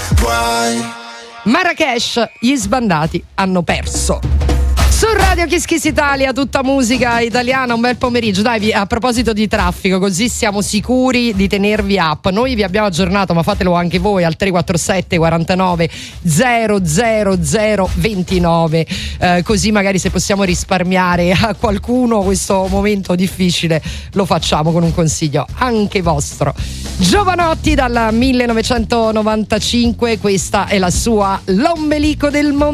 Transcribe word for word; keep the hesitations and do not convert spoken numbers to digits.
Guai. Marrakesh, gli sbandati hanno perso. Su Radio Kiss Kiss Italia, tutta musica italiana, un bel pomeriggio. Dai, a proposito di traffico, così siamo sicuri di tenervi up. Noi vi abbiamo aggiornato, ma fatelo anche voi al tre quattro sette quarantanove zero zero zero ventinove, eh, così magari se possiamo risparmiare a qualcuno questo momento difficile lo facciamo con un consiglio anche vostro. Giovanotti dal millenovecentonovantacinque, questa è la sua L'ombelico del mondo.